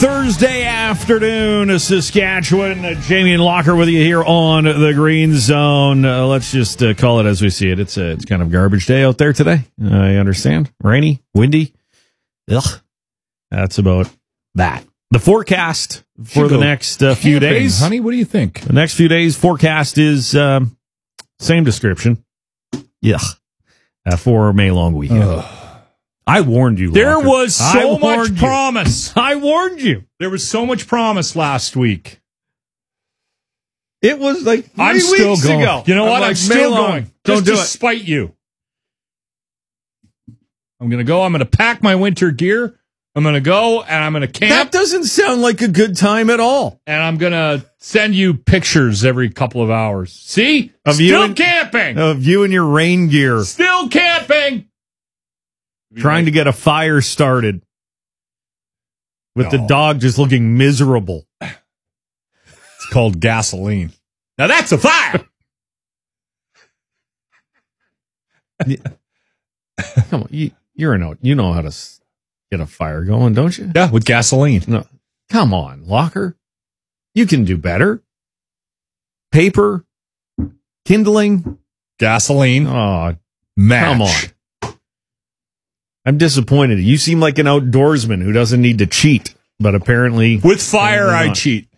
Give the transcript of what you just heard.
Thursday afternoon, Saskatchewan. Jamie and Locker with you here on the Green Zone. Let's just call it as we see it. It's kind of garbage day out there today. I understand. Rainy, windy. Ugh. That's about that. The forecast for the next few days. Honey, what do you think? The next few days forecast is same description. Yeah. For a May long weekend. I warned you. There Locker. was so much promise. I warned you. There was so much promise last week. It was like I'm still going. Ago. You know what? Like, I'm still going. Don't Just to spite you. I'm going to go. I'm going to pack my winter gear. I'm going to go and I'm going to camp. That doesn't sound like a good time at all. And I'm going to send you pictures every couple of hours. See? Of still camping. Of you and your rain gear. Still camping. Trying to get a fire started. With the dog just looking miserable. It's called gasoline. Now that's a fire. Come on, you know how to get a fire going, don't you? Yeah, with gasoline. No, come on, Locker. You can do better. Paper, kindling, gasoline. Oh, match. Come on. I'm disappointed. You seem like an outdoorsman who doesn't need to cheat, but apparently with fire I cheat.